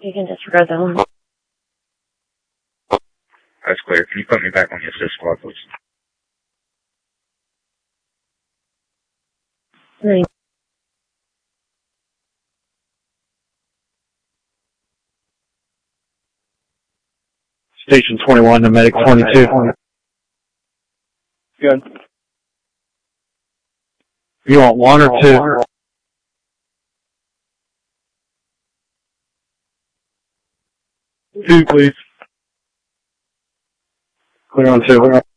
You can disregard that one. That's clear. Can you put me back on the assist squad, please? Right. Station 21 to Medic 22. Good. You want one or two? Two, please. Clear on two.